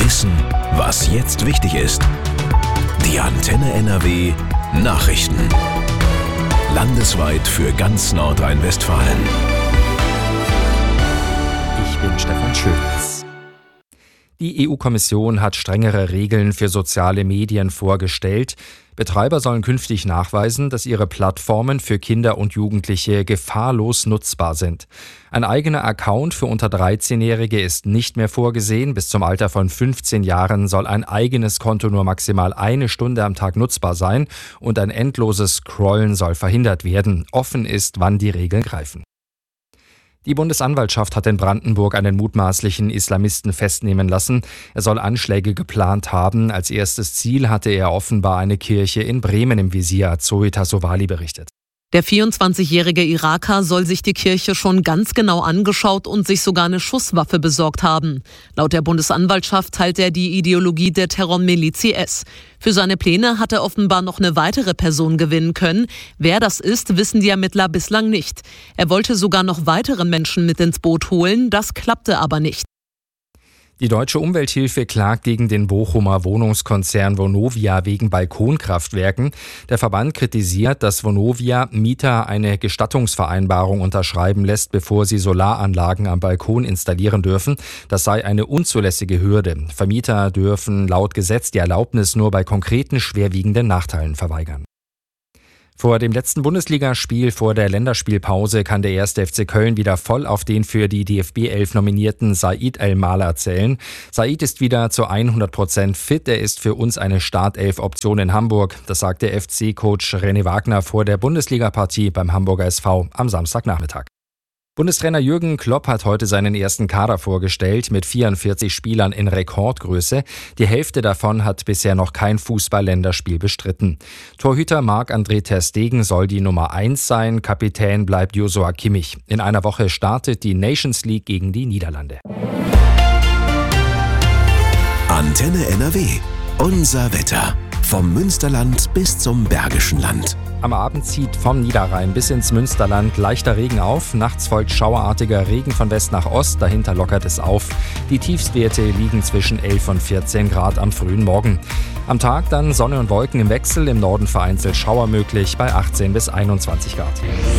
Wissen, was jetzt wichtig ist. Die Antenne NRW Nachrichten. Landesweit für ganz Nordrhein-Westfalen. Ich bin Stefan Schönes. Die EU-Kommission hat strengere Regeln für soziale Medien vorgestellt. Betreiber sollen künftig nachweisen, dass ihre Plattformen für Kinder und Jugendliche gefahrlos nutzbar sind. Ein eigener Account für unter 13-Jährige ist nicht mehr vorgesehen. Bis zum Alter von 15 Jahren soll ein eigenes Konto nur maximal 1 Stunde am Tag nutzbar sein und ein endloses Scrollen soll verhindert werden. Offen ist, wann die Regeln greifen. Die Bundesanwaltschaft hat in Brandenburg einen mutmaßlichen Islamisten festnehmen lassen. Er soll Anschläge geplant haben. Als erstes Ziel hatte er offenbar eine Kirche in Bremen im Visier, Zoe Tassovali berichtet. Der 24-jährige Iraker soll sich die Kirche schon ganz genau angeschaut und sich sogar eine Schusswaffe besorgt haben. Laut der Bundesanwaltschaft teilt er die Ideologie der Terrormiliz IS. Für seine Pläne hat er offenbar noch eine weitere Person gewinnen können. Wer das ist, wissen die Ermittler bislang nicht. Er wollte sogar noch weitere Menschen mit ins Boot holen, das klappte aber nicht. Die Deutsche Umwelthilfe klagt gegen den Bochumer Wohnungskonzern Vonovia wegen Balkonkraftwerken. Der Verband kritisiert, dass Vonovia Mieter eine Gestattungsvereinbarung unterschreiben lässt, bevor sie Solaranlagen am Balkon installieren dürfen. Das sei eine unzulässige Hürde. Vermieter dürfen laut Gesetz die Erlaubnis nur bei konkreten schwerwiegenden Nachteilen verweigern. Vor dem letzten Bundesligaspiel vor der Länderspielpause kann der 1. FC Köln wieder voll auf den für die DFB 11 nominierten Said El-Maler zählen. Said ist wieder zu 100% fit. Er ist für uns eine Startelf-Option in Hamburg. Das sagt der FC-Coach René Wagner vor der Bundesliga-Partie beim Hamburger SV am Samstagnachmittag. Bundestrainer Jürgen Klopp hat heute seinen ersten Kader vorgestellt mit 44 Spielern in Rekordgröße. Die Hälfte davon hat bisher noch kein Fußball-Länderspiel bestritten. Torhüter Marc-André ter Stegen soll die Nummer 1 sein. Kapitän bleibt Joshua Kimmich. In einer Woche startet die Nations League gegen die Niederlande. Antenne NRW. Unser Wetter. Vom Münsterland bis zum Bergischen Land. Am Abend zieht vom Niederrhein bis ins Münsterland leichter Regen auf. Nachts folgt schauerartiger Regen von West nach Ost. Dahinter lockert es auf. Die Tiefstwerte liegen zwischen 11 und 14 Grad am frühen Morgen. Am Tag dann Sonne und Wolken im Wechsel. Im Norden vereinzelt Schauer möglich bei 18 bis 21 Grad.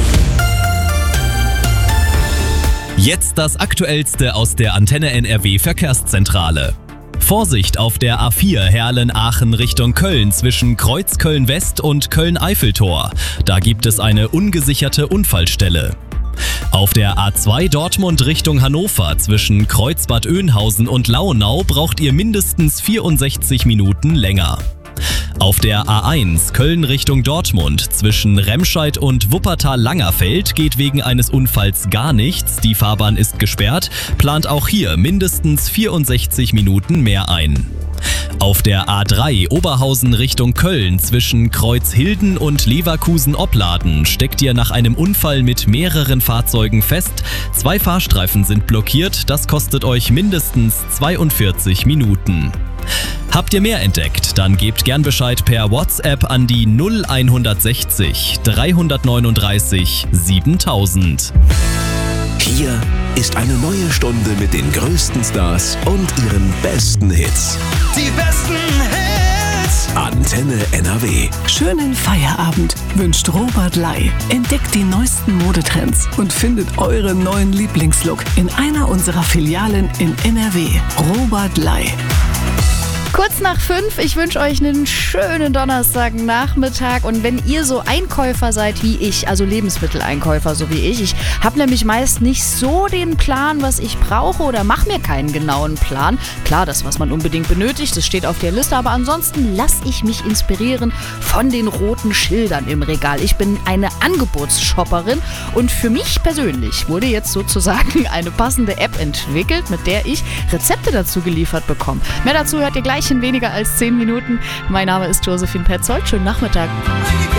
Jetzt das Aktuellste aus der Antenne NRW Verkehrszentrale. Vorsicht auf der A4 Herlen-Aachen Richtung Köln zwischen Kreuzköln-West und Köln-Eiffeltor. Da gibt es eine ungesicherte Unfallstelle. Auf der A2 Dortmund Richtung Hannover zwischen Kreuzbad Oeynhausen und Lauenau braucht ihr mindestens 64 Minuten länger. Auf der A1 Köln Richtung Dortmund zwischen Remscheid und Wuppertal-Langerfeld geht wegen eines Unfalls gar nichts. Die Fahrbahn ist gesperrt, plant auch hier mindestens 64 Minuten mehr ein. Auf der A3 Oberhausen Richtung Köln zwischen Kreuzhilden und Leverkusen-Opladen steckt ihr nach einem Unfall mit mehreren Fahrzeugen fest. 2 Fahrstreifen sind blockiert, das kostet euch mindestens 42 Minuten. Habt ihr mehr entdeckt, dann gebt gern Bescheid per WhatsApp an die 0160 339 7000. Hier ist eine neue Stunde mit den größten Stars und ihren besten Hits. Die besten Hits! Antenne NRW. Schönen Feierabend wünscht Robert Lai. Entdeckt die neuesten Modetrends und findet euren neuen Lieblingslook in einer unserer Filialen in NRW. Robert Lai. Kurz nach 5, ich wünsche euch einen schönen Donnerstagnachmittag und wenn ihr so Einkäufer seid wie ich, also Lebensmitteleinkäufer so wie ich habe nämlich meist nicht so den Plan, was ich brauche oder mache mir keinen genauen Plan. Klar, das, was man unbedingt benötigt, das steht auf der Liste, aber ansonsten lasse ich mich inspirieren von den roten Schildern im Regal. Ich bin eine Angebotsshopperin und für mich persönlich wurde jetzt sozusagen eine passende App entwickelt, mit der ich Rezepte dazu geliefert bekomme. Mehr dazu hört ihr gleich in weniger als 10 Minuten. Mein Name ist Josephine Petzold. Schönen Nachmittag.